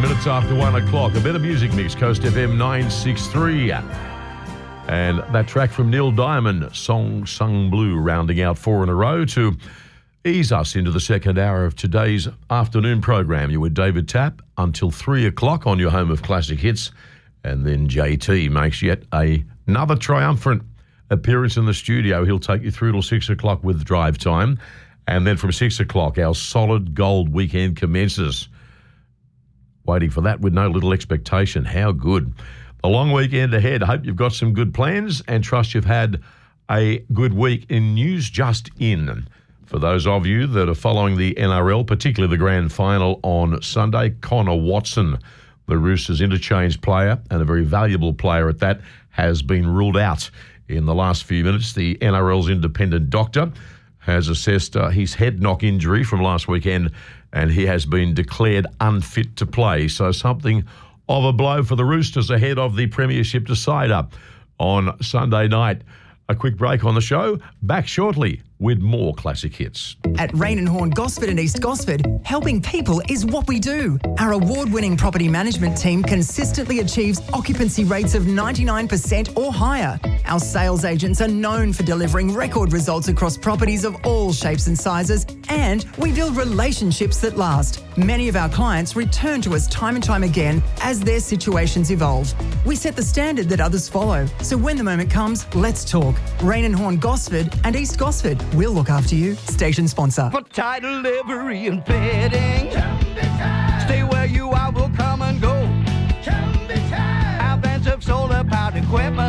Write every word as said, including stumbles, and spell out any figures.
minutes after one o'clock. A bit of music mix, Coast F M nine sixty-three. And that track from Neil Diamond, Song Sung Blue, rounding out four in a row to ease us into the second hour of today's afternoon program. You're with David Tapp until three o'clock on your home of classic hits. And then J T makes yet a, another triumphant appearance in the studio. He'll take you through till six o'clock with drive time. And then from six o'clock, our solid gold weekend commences. Waiting for that with no little expectation. How good. A long weekend ahead. I hope you've got some good plans and trust you've had a good week in news just in. For those of you that are following the N R L, particularly the grand final on Sunday, Connor Watson, the Roosters interchange player and a very valuable player at that, has been ruled out in the last few minutes. The N R L's independent doctor has assessed uh, his head knock injury from last weekend, and he has been declared unfit to play. So something of a blow for the Roosters ahead of the Premiership decider on Sunday night. A quick break on the show. Back shortly with more classic hits. At Rain and Horn Gosford and East Gosford, helping people is what we do. Our award-winning property management team consistently achieves occupancy rates of ninety-nine percent or higher. Our sales agents are known for delivering record results across properties of all shapes and sizes, and we build relationships that last. Many of our clients return to us time and time again as their situations evolve. We set the standard that others follow, so when the moment comes, let's talk. Rain and Horn Gosford and East Gosford. We'll look after you. Station sponsor. For title, livery and fitting. Stay where you are, we'll come and go. Our vans of solar powered equipment.